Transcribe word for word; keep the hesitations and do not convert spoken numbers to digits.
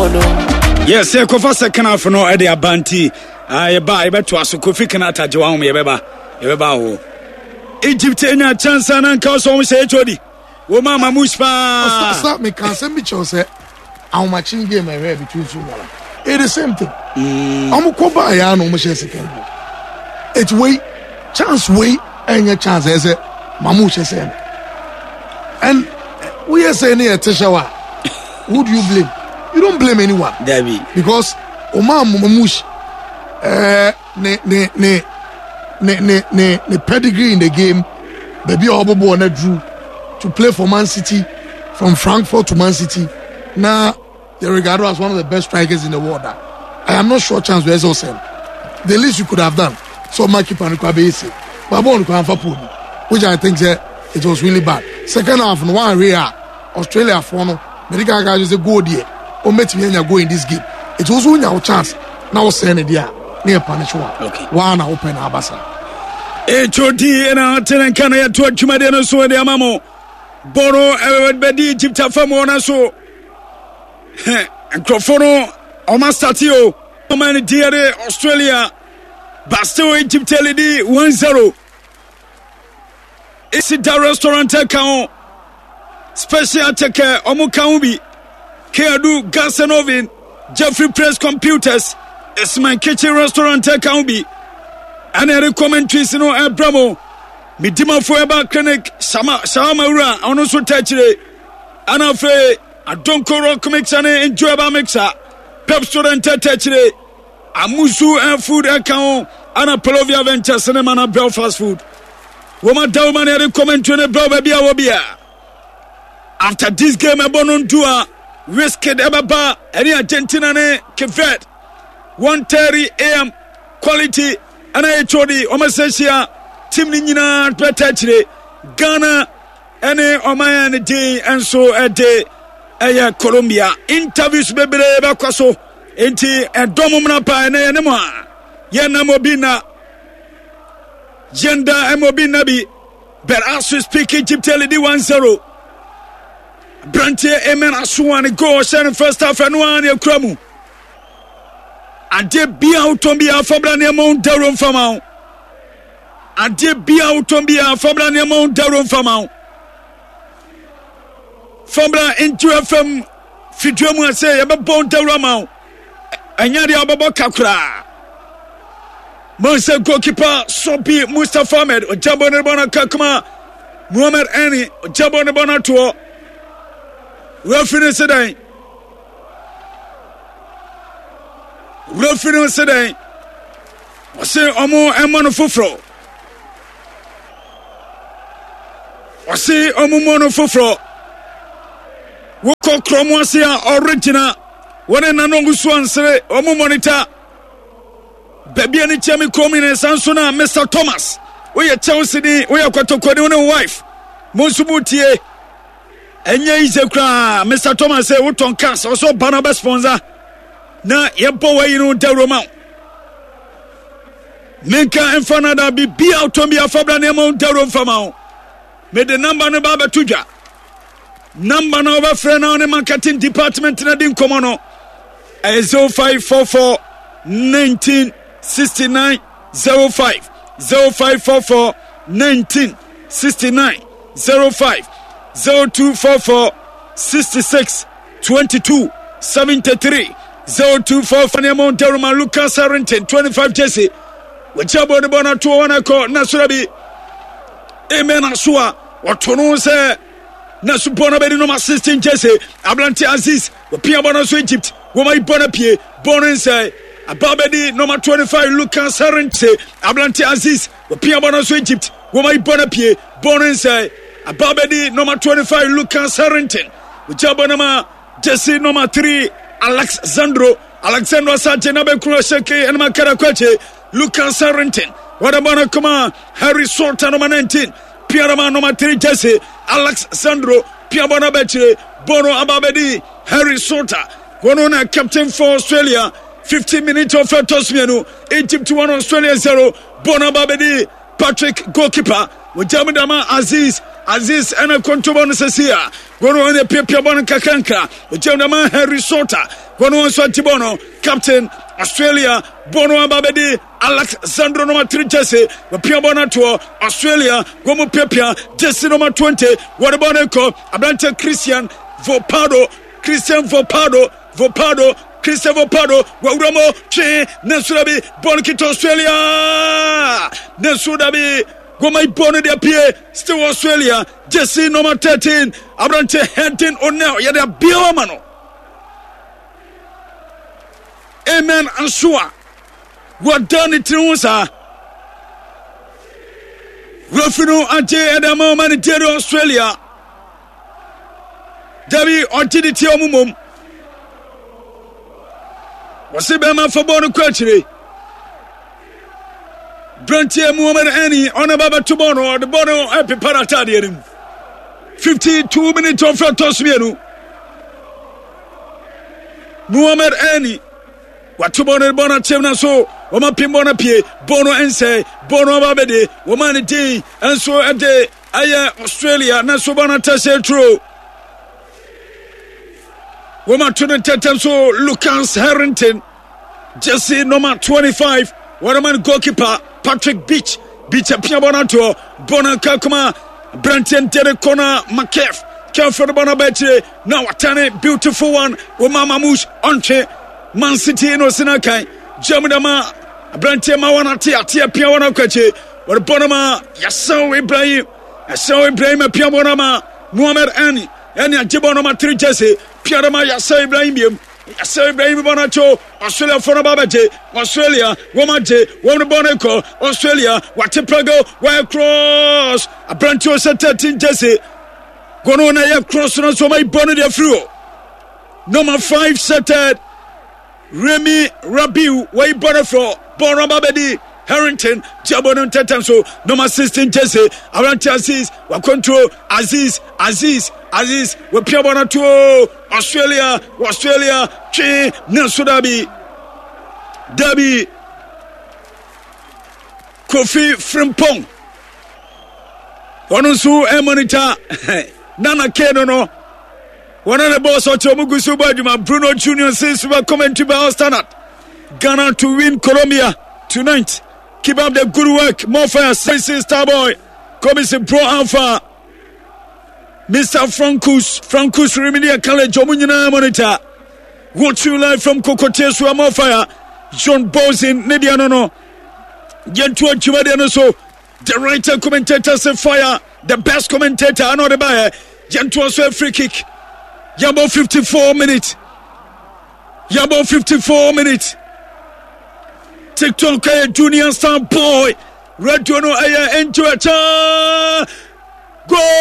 Yes, I cover second half no Eddie Abanti. I buy bet to us Kofi Kanata Joao Yebeba. Yebeba. Egypt any chance and cause on say Jody. Woman Muspa. Stop me can send me chose. How much in game I read between two. It's the same thing. I'm Koba Ayano Mushesikan. It's way chance way and your chance as a Mamusha said. And we are saying here Teshawa. Who do you blame? You don't blame anyone. Debbie. Because Omar Mamush uh ne ne ne ne ne ne ne pedigree in the game, baby Obobo na drew to play for Man City from Frankfurt to Man City. Now they're regarded as one of the best strikers in the world. I am not sure chance where's also the least you could have done. So my keeper and Kwabese. Babon Kwanfapuni, which I think uh, it was really bad. Second half, no one real Australia for no medical guys just a good year. Or met me and go in this game. It was only our chance. Now send it there near Panachua. Okay. One open Abasa. H O D and our tenant can I to a Chumadeno so the Amamo. Boro everybody Egypt Famona so. And Crofono Omastatio. Omani Diare Australia. Basto Egypt L E D one zero. Is it the restaurant account? Special checker Omukaumbi. Keadu Gas and Oven, Jeffrey Press Computers, it's my kitchen restaurant account be. And I recommend trees no Abramo. Midima Forever Clinic, Sama Shama, on also touch it. And afraid I don't call rock mix and enjoyable mixer. Pep student touch it. Amusu and food account, and a Polovia Venture Cinema and Belfast food. Woman Dauman, I recommend to the Brobia Wobia. After this game, a bonon tour. Risked Ebaba, any Argentina, Kefet, one thirty a.m. quality, and I told you, Omasesia, Timnina, Petachre, Ghana, any Omayan day, and so a day, a Colombia. Interviews, baby, Bacaso, Enti, and Domomapa, and Enema, Yanamobina, Gender, and Mobinabi, but as we speak, Egypt L E D one zero. Brantier Emen Asuan go send first half and one year cramu. And they be out on be a Fabrania Mount Daron Famau. And they be out on be a Fabrania Mount Daron Famau. Fabra into a fem Fidremu say about Bon Daramau. And Yadi Ababa Kakra. Monster goalkeeper Sopi Mustafa Ahmed or Jabonabona Kakuma Muhammad Ani or Jabonabona Tour. Referee today. Referee today. I say Omo Emmanuel Fufro. I say Omo Mono Fufro. Woko Kromwasia original. One and another swan say Omo Monitor. Baby and Chemi Comine Sansona, Mister Thomas. We are Chelsea, we are Quatokone wife. Monsubutie. Enye izekra Mister Thomas say Woton Cast also Barnabas sponsor na yebo we you the Roma Menka enfanada bi bi autombi afabra na mo darom fama me the number no baba tuja number no ba friend on marketing department na din komono zero five four four nineteen sixty-nine zero five zero five four four nineteen sixty-nine zero five zero two four four sixty-six twenty-two seventy-three zero two four four Nemo Deruma Lucas Harrington twenty-five Jesse Wachabo de Bona to one call Nasurabi Amen Asua Watono say Nasupona Bedino sixteen Jesse Ablanti Aziz Wapia Bonos Egypt Womai Bonapie Bonin say Ababedi number twenty-five Lucas Harrington Ablanti Aziz Wapia Bonos Egypt Womai Bonapie Bonin say Ababedi number twenty-five Lucas Harrington Wajabonama Jesse number three Alexandro Alexandro Sajenabe Kurasheke and Makara Kwache Lucas Harrington what about Kama Harry Sorta number nineteen Pierama number three Jesse Alexandro Piabona Beche Bono Ababedi Harry Sorta Bonona captain for Australia fifteen minutes of Tosmiano Egypt one Australia zero Bono Ababedi Patrick goalkeeper Wajamdama Aziz Aziz ena kontrobon sesia gono ene pepia bon kakanka Wajamdama Henry Sota gono so tibono captain Australia bono ababedi Alexandro number three jersey pepia bona to Australia gomo pepia jersey number twenty what about ko Abrante Christian Vopado Christian Vopado Vopado Christian Vopado Wawramo che Nesurabi Bonkito Australia Nesurabi Goma Bono de Pierre still Australia jersey number thirteen Abrante Henton O'Neill yada biomano amen and sure what done it to us Rufino ante Adamo Manitero Australia Dabi Ontidity Omumum was a bema for Bono Quatri Brantia Muhammad Annie on a Baba Tubono the Bono Epi Paratadian fifty-two minutes of Tosmianu Muhammad Annie what Tubono Bona Chemna so Wama Pimbona Pie Bono Ense Bono Babede Womani D and so a day Aya Australia Nasobana Tase True Woma to the Tetan so Lucas Harrington Jesse number twenty-five Waraman goalkeeper Patrick Beach Beach a Piabonato Bona Kakuma Brenton Terekona McKeff Kelford Bonabeche now a tiny beautiful one Womama Mush Onche Man City no Sinakai Jamadama Brenton Mawana Tia Tia Piawana Kache or Bonama Yasso Ibrahim Yasso Ibrahim Piabonama Muhammad Annie Any Jibonoma three Jesse Piarama Yasso Ibrahim Yasso Ibrahim Bonacho Australia for Babaje Australia Womaje Wona Boneko Australia Watiprago Wire cross a Brancho thirteen Jesse Gonona ya cross no so my bonnet fluo number five setted Remy Rabiu way Bonafro Bonababedi Harrington Jabonon Tetanso number sixteen Jesse Abrante Aziz wa control Aziz Aziz Aziz we Piabona to Australia Australia Chi Nasudabi Dabi Kofi Frimpong Onusu Emonita Nana Kenono one of the boss of Chomugusu Bajuma Bruno Junior says we are coming to our standard Ghana to win Colombia tonight. Keep up the good work. More fire. This is Starboy. Commission Pro Alpha. Mister Frankus. Frankus Remedia College. Omunina Monitor. Watch you live from Kokotesu. More fire. John Bosin. Nedianono. Gentua Chumadiano. So the writer commentator say fire. The best commentator. I know the buyer. Gentua so free kick. Yabo fifty-four minutes. Yabo fifty-four minutes. TikTok Junior Star Boy. Red Jono Aya into a cha. Go!